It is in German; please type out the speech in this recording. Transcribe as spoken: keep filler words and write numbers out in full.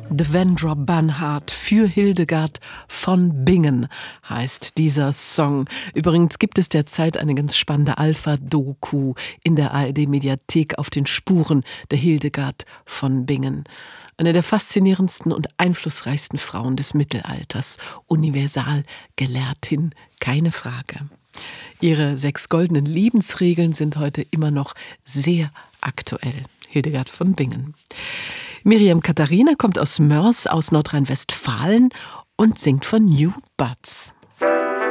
Devendra Banhart für Hildegard von Bingen heißt dieser Song. Übrigens gibt es derzeit eine ganz spannende Alpha-Doku in der A R D-Mediathek auf den Spuren der Hildegard von Bingen. Eine der faszinierendsten und einflussreichsten Frauen des Mittelalters. Universalgelehrtin, keine Frage. Ihre sechs goldenen Lebensregeln sind heute immer noch sehr aktuell. Hildegard von Bingen. Miriam Katharina kommt aus Mörs aus Nordrhein-Westfalen und singt von New Buds.